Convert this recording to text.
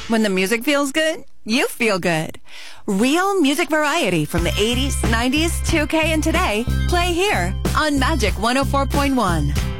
When the music feels good, you feel good. Real music variety from the 80s, 90s, 2K, and today. Play here on Magic 104.1.